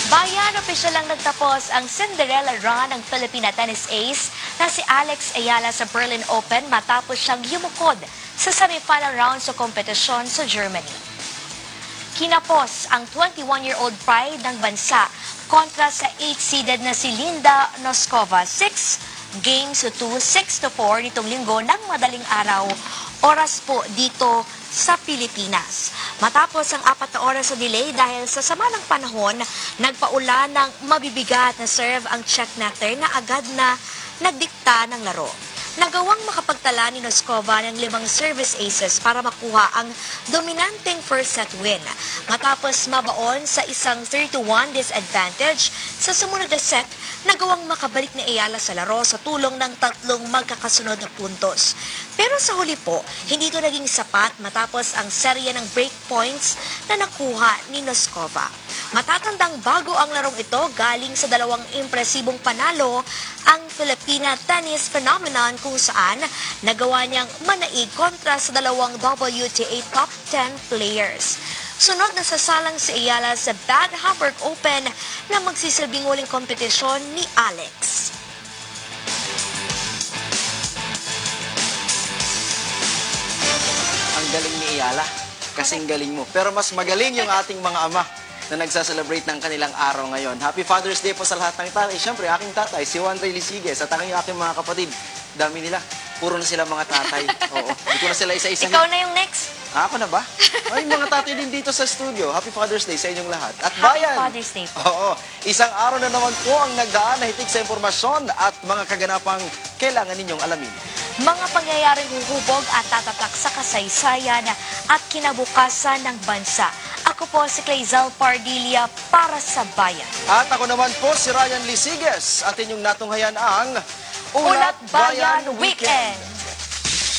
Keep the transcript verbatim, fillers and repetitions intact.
Bayan, opisyal lang nagtapos ang Cinderella run ng Filipina tennis ace na si Alex Ayala sa Berlin Open matapos siyang yumukod sa semifinal round sa kompetisyon sa Germany. Kinapos ang twenty-one-year-old pride ng bansa kontra sa eight-seeded na si Linda Noskova. six games to two, six to four nitong linggo ng madaling araw, oras po dito sa Pilipinas. Matapos ang apat na oras sa delay dahil sa sama ng panahon, nagpaula ng mabibigat na serve ang Czech netter na agad na nagdikta ng laro. Nagawang makapagtala ni Noskova ng limang service aces para makuha ang dominanteng first set win. Matapos mabaon sa isang three to one disadvantage, sa sumunod na set, nagawang makabalik ni Ayala sa laro sa tulong ng tatlong magkakasunod na puntos. Pero sa huli po, hindi ito naging sapat matapos ang serye ng break points na nakuha ni Noskova. Matatandang bago ang larong ito galing sa dalawang impresibong panalo ang Filipina tennis phenomenon kung saan nagawa niyang manaig kontra sa dalawang W T A top ten players. Sunod na sasalang si Ayala sa Bad Hamburg Open na magsisilbing huling kompetisyon ni Alex. Ang galing ni Ayala, kasing galing mo. Pero mas magaling yung ating mga ama na nagsa-celebrate ng kanilang araw ngayon. Happy Father's Day po sa lahat ng tatay. Siyempre, aking tatay, si Juan Ray Lisiges, at aking aking mga kapatid. Dami nila. Puro na sila mga tatay. Oo. Hindi ko na sila isa-isa. Ikaw na yung next. Ah, ako na ba? Ay, mga tatay din dito sa studio. Happy Father's Day sa inyong lahat. At Happy bayan. Father's Day po. Oo. Isang araw na naman po ang nagdaan na hitig sa impormasyon at mga kaganapang kailangan ninyong alamin. Mga pangyayaring huhubog at tatatak sa kasaysayan at kinabukasan ng bansa. Ako po si Clazel Pardilla para sa Bayan. At ako naman po si Ryan Lisiges at inyong natunghayan ang Ulat Bayan Weekend.